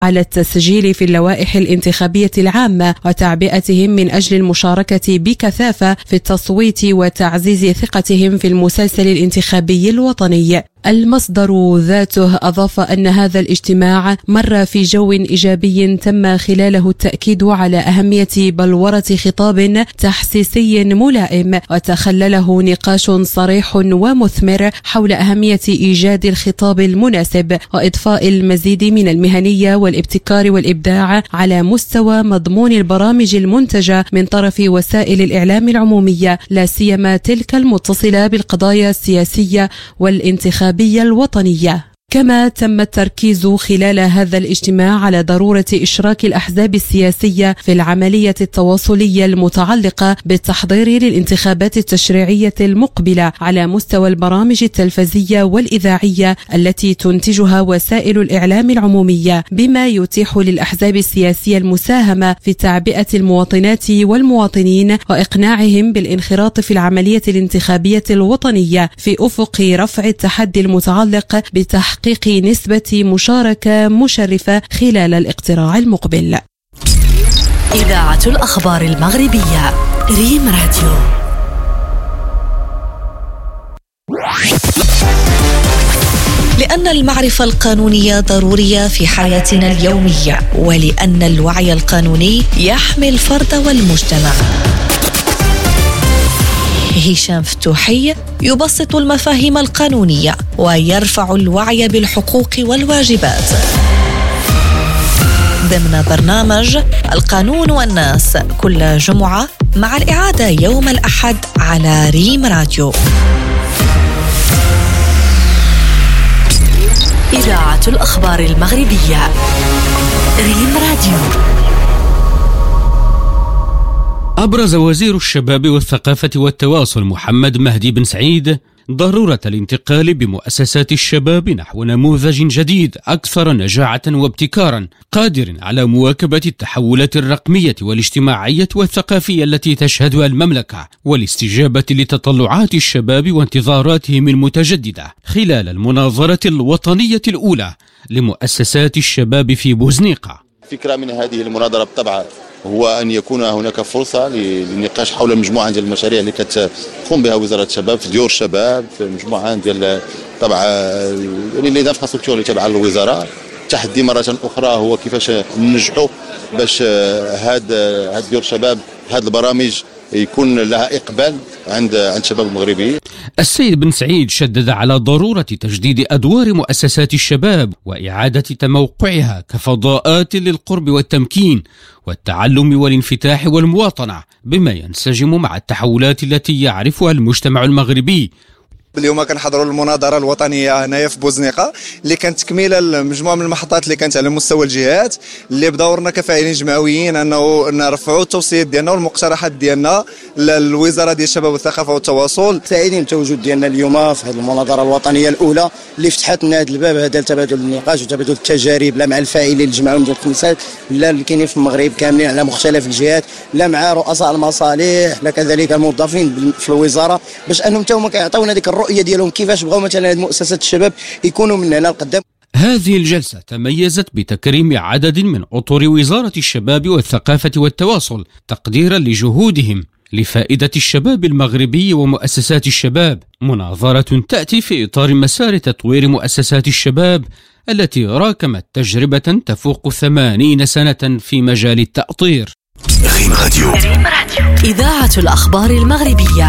على التسجيل في اللوائح الانتخابية العامة وتعبئتهم من أجل المشاركة بكثافة في التصويت وتعزيز ثقتهم في المسلسل الانتخابي الوطني. المصدر ذاته أضاف أن هذا الاجتماع مر في جو إيجابي تم خلاله التأكيد على أهمية بلورة خطاب تحسيسي ملائم، وتخلله نقاش صريح ومثمر حول أهمية إيجاد الخطاب المناسب وإضفاء المزيد من المهنية والابتكار والإبداع على مستوى مضمون البرامج المنتجة من طرف وسائل الإعلام العمومية، لا سيما تلك المتصلة بالقضايا السياسية والانتخابية الوطنية. كما تم التركيز خلال هذا الاجتماع على ضرورة إشراك الأحزاب السياسية في العملية التواصلية المتعلقة بالتحضير للانتخابات التشريعية المقبلة على مستوى البرامج التلفزية والإذاعية التي تنتجها وسائل الإعلام العمومية، بما يتيح للأحزاب السياسية المساهمة في تعبئة المواطنات والمواطنين وإقناعهم بالانخراط في العملية الانتخابية الوطنية في أفق رفع التحدي المتعلق بتحقيق نسبة مشاركة مشرفة خلال الاقتراع المقبل. إذاعة الأخبار المغربية ريم راديو. لأن المعرفة القانونية ضرورية في حياتنا اليومية، ولأن الوعي القانوني يحمي الفرد والمجتمع. هشام فتوحي يبسط المفاهيم القانونية ويرفع الوعي بالحقوق والواجبات ضمن برنامج القانون والناس كل جمعة، مع الإعادة يوم الأحد على ريم راديو. إذاعة الأخبار المغربية ريم راديو. أبرز وزير الشباب والثقافة والتواصل محمد مهدي بن سعيد ضرورة الانتقال بمؤسسات الشباب نحو نموذج جديد أكثر نجاعة وابتكارا، قادر على مواكبة التحولات الرقمية والاجتماعية والثقافية التي تشهدها المملكة، والاستجابة لتطلعات الشباب وانتظاراتهم المتجددة خلال المناظرة الوطنية الأولى لمؤسسات الشباب في بوزنيقة. فكرة من هذه المناظرة بالطبع هو أن يكون هناك فرصة للنقاش حول مجموعة ديال المشاريع اللي كتقوم بها وزارة الشباب في ديور الشباب، في مجموعة ديال طبعا لي زانفراستركتور اللي تابعة للوزارة. التحدي مرة أخرى هو كيفاش ننجحوا باش هاد ديور الشباب، هاد البرامج يكون لها إقبال عند الشباب المغربي. السيد بن سعيد شدد على ضرورة تجديد أدوار مؤسسات الشباب وإعادة تموقعها كفضاءات للقرب والتمكين والتعلم والانفتاح والمواطنة، بما ينسجم مع التحولات التي يعرفها المجتمع المغربي. اليوم كنحضروا المناظره الوطنيه هنايا في بوزنيقه، اللي كانت تكميله لمجموعه من المحطات اللي كانت على مستوى الجهات، اللي بدورنا كفاعلين جمعويين انه نرفعوا التوصيات ديالنا والمقترحات ديالنا للوزاره ديال الشباب والثقافه والتواصل. سعيدين بالتواجد ديالنا اليوم في هذه المناظره الوطنيه الاولى اللي فتحت لنا هذا الباب هذا لتبادل النقاش وتبادل التجارب، لا مع الفاعلين اللي جمعوهم ديال الخمسات، لا اللي كاينين في المغرب كاملين على مختلف الجهات، لا مع رؤساء المصالح، لا كذلك الموظفين في الوزاره، باش انهم حتى هما كيعطيونا ديك الرؤيه ديالهم كيفاش بغاو مثلا مؤسسات الشباب يكونوا من هنا لقدام. هذه الجلسة تميزت بتكريم عدد من أطر وزارة الشباب والثقافة والتواصل تقديرا لجهودهم لفائدة الشباب المغربي ومؤسسات الشباب. مناظرة تأتي في إطار مسار تطوير مؤسسات الشباب التي راكمت تجربة تفوق 80 سنة في مجال التأطير. إذاعة الأخبار المغربية